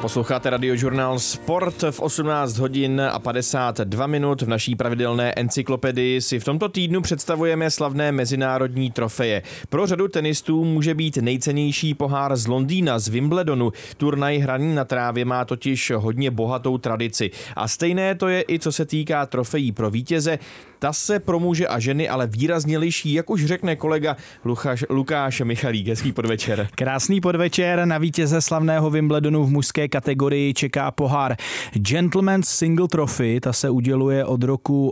Posloucháte Radiožurnál Sport v 18 hodin a 52 minut. V naší pravidelné encyklopedii si v tomto týdnu představujeme slavné mezinárodní trofeje. Pro řadu tenistů může být nejcennější pohár z Londýna, z Wimbledonu. Turnaj hraný na trávě má totiž hodně bohatou tradici. A stejné to je i co se týká trofejí pro vítěze. Ta se pro muže a ženy ale výrazně liší, jak už řekne kolega Lukáš Michalík. Hezký podvečer. Krásný podvečer. Na vítěze slavného Wimbledonu v mužské kategorii čeká pohár Gentleman's Single Trophy. Ta se uděluje od roku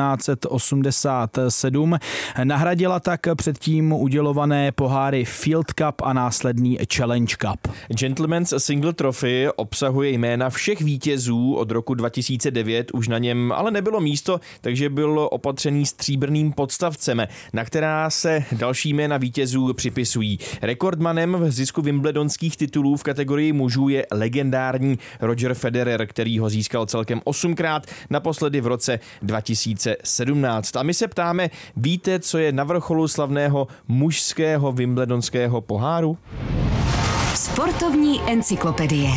1887. Nahradila tak předtím udělované poháry Field Cup a následný Challenge Cup. Gentleman's Single Trophy obsahuje jména všech vítězů od roku 2009. Už na něm ale nebylo místo, takže byl opatřený stříbrným podstavcem, na která se další jména vítězů připisují. Rekordmanem v zisku wimbledonských titulů v kategorii mužů je legendární Roger Federer, který ho získal celkem 8krát, naposledy v roce 2017. A my se ptáme, víte, co je na vrcholu slavného mužského wimbledonského poháru? Sportovní encyklopedie.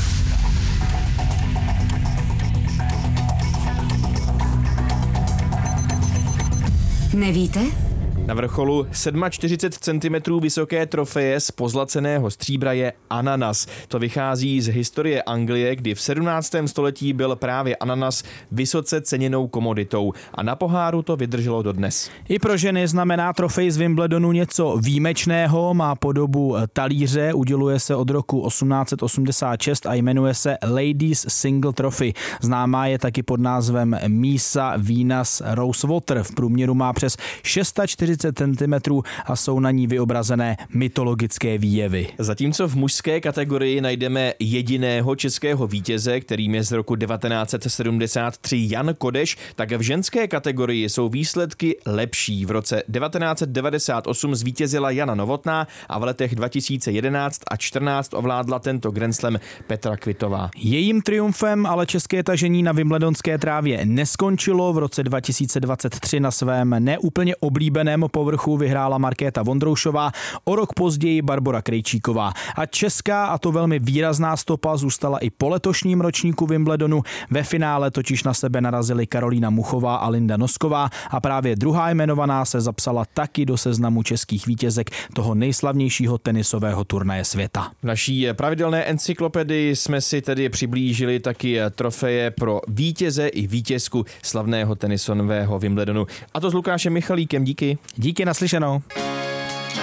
Nevíte? Na vrcholu 47 cm vysoké trofeje z pozlaceného stříbra je ananas. To vychází z historie Anglie, kdy v 17. století byl právě ananas vysoce ceněnou komoditou a na poháru to vydrželo dodnes. I pro ženy znamená trofej z Wimbledonu něco výjimečného, má podobu talíře, uděluje se od roku 1886 a jmenuje se Ladies Single Trophy. Známá je taky pod názvem Misa Venus Rosewater. V průměru má přes 640 cm a jsou na ní vyobrazené mytologické výjevy. Zatímco v mužské kategorii najdeme jediného českého vítěze, kterým je z roku 1973 Jan Kodeš, tak v ženské kategorii jsou výsledky lepší. V roce 1998 zvítězila Jana Novotná a v letech 2011 a 2014 ovládla tento Grand Slam Petra Kvitová. Jejím triumfem ale české tažení na wimbledonské trávě neskončilo. V roce 2023 na svém neúplně oblíbeném povrchu vyhrála Markéta Vondroušová, o rok později Barbora Krejčíková. A česká, a to velmi výrazná stopa, zůstala i po letošním ročníku Wimbledonu. Ve finále totiž na sebe narazily Karolína Muchová a Linda Nosková a právě druhá jmenovaná se zapsala taky do seznamu českých vítězek toho nejslavnějšího tenisového turnaje světa. V naší pravidelné encyklopedii jsme si tedy přiblížili taky trofeje pro vítěze i vítězku slavného tenisového Wimbledonu. A to s Lukášem Michalíkem. Díky. Díky, naslyšenou.